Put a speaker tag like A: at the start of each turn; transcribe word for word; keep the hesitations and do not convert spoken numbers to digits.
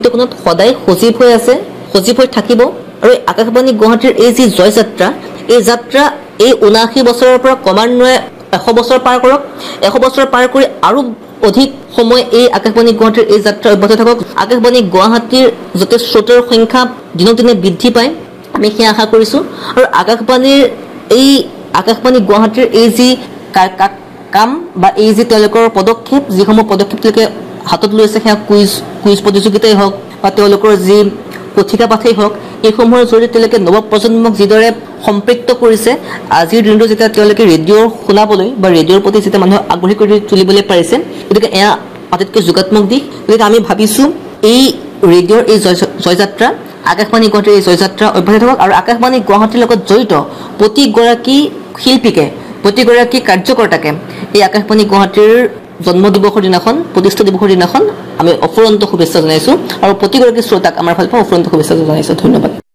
A: কোনত সদায় সজীৱ হৈ আছে, সজীৱ হৈ থাকিব। আৰু আকাশবাণী গুৱাহাটীৰ এই যি জয় যাত্ৰা, এই যাত্ৰা এই ঊনাশী বছৰৰ পৰা ক্ৰমান্বয়ে এশ বছৰ পাৰ কৰক, এশ বছৰ পাৰ কৰি আৰু অধিক সময় এই আকাশবাণী গুৱাহাটীৰ এই যাত্ৰা অব্যাহত থাকক। আকাশবাণী গুৱাহাটীৰ যাতে শ্ৰোতাৰ সংখ্যা দিনক দিনে বৃদ্ধি পায়, আমি সেয়া আশা কৰিছোঁ। আৰু আকাশবাণীৰ এই আকাশবাণী গুৱাহাটীৰ এই যি কাম বা এই যি তেওঁলোকৰ পদক্ষেপ, যিসমূহ পদক্ষেপ তেওঁলোকে হাতত লৈছে, সেয়া কুইজ কুইজ প্ৰতিযোগিতাই হওক বা তেওঁলোকৰ যি পত্ৰিকা পাঠেই হওক, এইসমূহৰ জৰিয়তে তেওঁলোকে নৱপ্ৰজন্মক যিদৰে সম্পৃক্ত কৰিছে। আজিৰ দিনটো যেতিয়া তেওঁলোকে ৰেডিঅ'ৰ শুনাবলৈ বা ৰেডিঅ'ৰ প্ৰতি যেতিয়া মানুহক আগ্ৰহী কৰি তুলিবলৈ পাৰিছে, গতিকে এয়া আটাইতকৈ যোগাত্মক দিশ। গতিকে আমি ভাবিছোঁ এই ৰেডিঅ'ৰ এই জয় জয়যাত্ৰা, আকাশবাণী গুৱাহাটীৰ এই জয়যাত্ৰা অব্যাহত থাকক। আৰু আকাশবাণী গুৱাহাটীৰ লগত জড়িত প্ৰতিগৰাকী শিল্পীকে, প্ৰতিগৰাকী কাৰ্যকৰ্তাকে এই আকাশবাণী গুৱাহাটীৰ জন্ম দিৱসৰ দিনাখন, প্ৰতিষ্ঠা দিৱসৰ দিনাখন আমি অফুৰন্ত শুভেচ্ছা জনাইছোঁ। আৰু প্ৰতিগৰাকী শ্ৰোতাক আমাৰ ফালৰ পৰা অফুৰন্ত শুভেচ্ছা জনাইছোঁ। ধন্যবাদ।